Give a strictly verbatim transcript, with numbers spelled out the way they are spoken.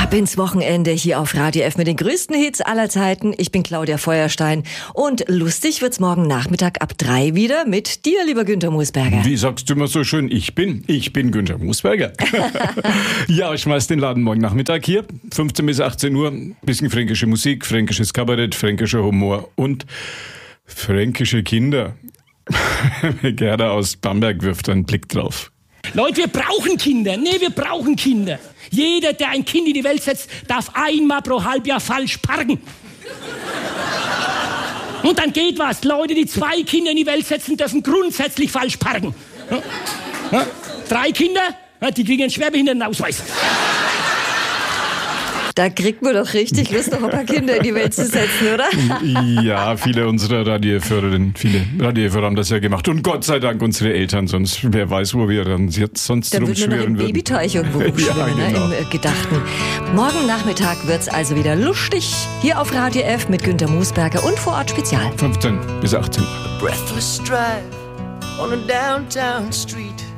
Ab ins Wochenende hier auf Radio F mit den größten Hits aller Zeiten. Ich bin Claudia Feuerstein und lustig wird's morgen Nachmittag ab drei wieder mit dir, lieber Günther Musberger. Wie sagst du immer so schön, ich bin, ich bin Günther Musberger. Ja, ich schmeiß den Laden morgen Nachmittag hier, fünfzehn bis achtzehn Uhr, bisschen fränkische Musik, fränkisches Kabarett, fränkischer Humor und fränkische Kinder. Gerda aus Bamberg wirft einen Blick drauf. Leute, wir brauchen Kinder. Nee, wir brauchen Kinder. Jeder, der ein Kind in die Welt setzt, darf einmal pro Halbjahr falsch parken. Und dann geht was. Leute, die zwei Kinder in die Welt setzen, dürfen grundsätzlich falsch parken. Ja? Drei Kinder, die kriegen einen Schwerbehindertenausweis. Da kriegt man doch richtig Lust, noch ein paar Kinder in die Welt zu setzen, oder? Ja, viele unserer Radiohörerinnen, viele Radiohörer haben das ja gemacht. Und Gott sei Dank unsere Eltern, sonst wer weiß, wo wir dann jetzt sonst da rumschwirren würden. Da würden wir noch im Babyteich irgendwo rumschwirren, ja, genau. ne, im äh, Gedachten. Morgen Nachmittag wird's also wieder lustig. Hier auf Radio F mit Günther Musberger und vor Ort Spezial. fünfzehn bis achtzehn. A breathless drive on a downtown street.